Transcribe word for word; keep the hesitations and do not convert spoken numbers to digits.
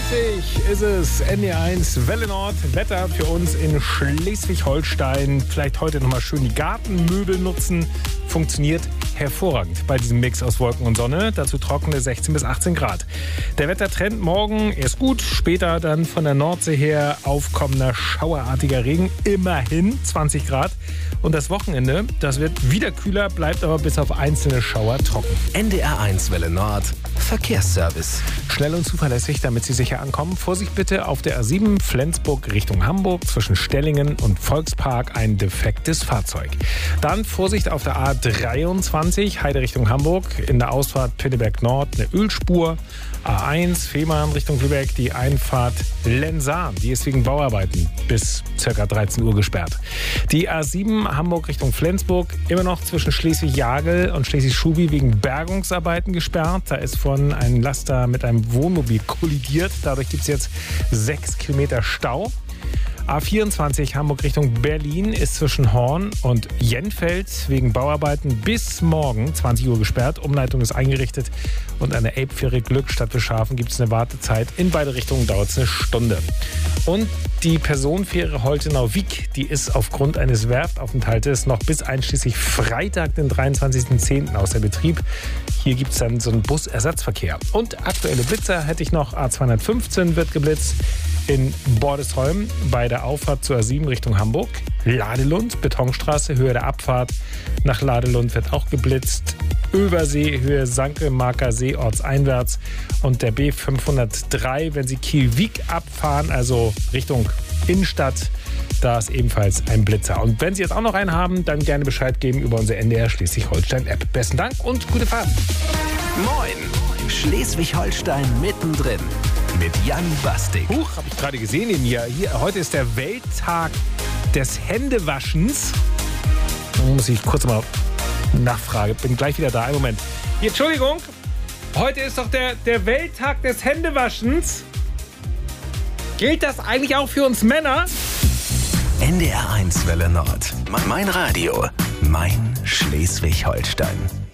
dreißig ist es, N D R eins Welle Nord. Wetter für uns in Schleswig-Holstein. Vielleicht heute nochmal schön die Gartenmöbel nutzen. Funktioniert hervorragend bei diesem Mix aus Wolken und Sonne. Dazu trockene sechzehn bis achtzehn Grad. Der Wettertrend morgen erst gut, später dann von der Nordsee her aufkommender schauerartiger Regen. Immerhin zwanzig Grad. Und das Wochenende, das wird wieder kühler, bleibt aber bis auf einzelne Schauer trocken. N D R eins Welle Nord. Verkehrsservice. Schnell und zuverlässig, damit Sie sicher ankommen. Vorsicht bitte auf der A sieben Flensburg Richtung Hamburg zwischen Stellingen und Volkspark ein defektes Fahrzeug. Dann Vorsicht auf der A dreiundzwanzig Heide Richtung Hamburg in der Ausfahrt Pinneberg Nord eine Ölspur. A eins Fehmarn Richtung Lübeck die Einfahrt Lensahn. Die ist wegen Bauarbeiten bis ca. dreizehn Uhr gesperrt. Die A sieben Hamburg Richtung Flensburg immer noch zwischen Schleswig-Jagel und Schleswig-Schubi wegen Bergungsarbeiten gesperrt. Da ist von einem Laster mit einem Wohnmobil kollidiert. Dadurch gibt es jetzt sechs Kilometer Stau. A vierundzwanzig Hamburg Richtung Berlin ist zwischen Horn und Jenfeld wegen Bauarbeiten bis morgen zwanzig Uhr gesperrt. Umleitung ist eingerichtet und an der Elbfähre Glückstadt Bischhafen gibt es eine Wartezeit. In beide Richtungen dauert es eine Stunde. Und die Personenfähre Holtenau-Wiek, die ist aufgrund eines Werftaufenthaltes noch bis einschließlich Freitag, den dreiundzwanzigsten zehnten außer Betrieb. Hier gibt es dann so einen Busersatzverkehr. Und aktuelle Blitzer hätte ich noch. A zweihundertfünfzehn wird geblitzt in Bordesholm bei der Auffahrt zur A sieben Richtung Hamburg. Ladelund, Betonstraße, Höhe der Abfahrt nach Ladelund wird auch geblitzt. Översee, Höhe Sankelmarker See, ortseinwärts. Und der B fünfhundertdrei, wenn Sie Kiel-Wiek abfahren, also Richtung Innenstadt, da ist ebenfalls ein Blitzer. Und wenn Sie jetzt auch noch einen haben, dann gerne Bescheid geben über unsere N D R Schleswig-Holstein-App. Besten Dank und gute Fahrt. Moin, Schleswig-Holstein mittendrin mit Jan Bastik. Huch, habe ich gerade gesehen in mir. Hier, heute ist der Welttag des Händewaschens. Da muss ich kurz mal nachfragen. Bin gleich wieder da. Einen Moment. Hier, Entschuldigung. Heute ist doch der, der Welttag des Händewaschens. Gilt das eigentlich auch für uns Männer? N D R eins Welle Nord. Mein Radio. Mein Schleswig-Holstein.